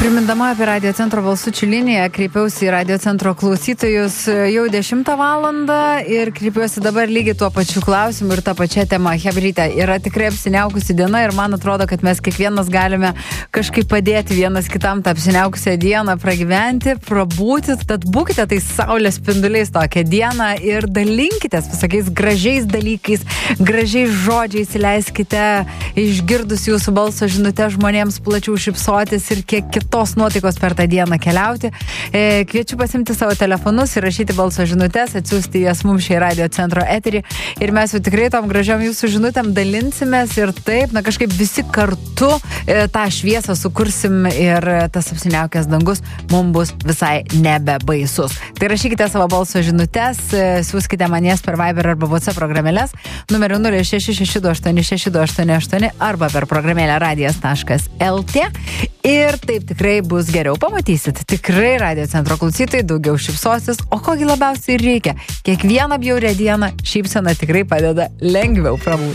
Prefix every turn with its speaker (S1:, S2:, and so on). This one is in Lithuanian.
S1: Primindama apie Radio Centro balsučių liniją, kreipiausi į Radio Centro klausytojus jau 10 valandą ir kreipiuosi dabar lygiai tuo pačiu klausimu ir tą pačią temą. Hebrytė, yra tikrai apsiniaukusi diena ir man atrodo, kad mes kiekvienas galime kažkaip padėti vienas kitam tą apsiniaukusią dieną pragyventi, prabūti, tad būkite tais saulės spinduliais tokią dieną ir dalinkitės visokiais gražiais dalykais, gražiais žodžiais, leiskite išgirdus jūsų balso žinutę žmonėms plačiau šypsotis ir kiek kitos nuotaikos per tą dieną keliauti. Kviečiu pasimti savo telefonus ir rašyti balso žinutės, atsiųsti jas mums šiai Radio Centro eterį ir mes jau tikrai tom gražiom jūsų žinutėm dalinsimės ir taip, kažkaip visi kartu tą šviesą sukursim ir tas apsiniaukęs dangus mums bus visai nebebaisus. Tai rašykite savo balso žinutės, siūskite man jas per Viber arba WhatsApp programėlės numeriu 0662862888 arba per programėlę radijas.lt ir taip tikrai bus geriau. Pamatysit, tikrai Radio Centro klausytojai daugiau šypsosis, o kogi labiausiai reikia. Kiekvieną bjaurią dieną šypsena tikrai padeda lengviau prabūti.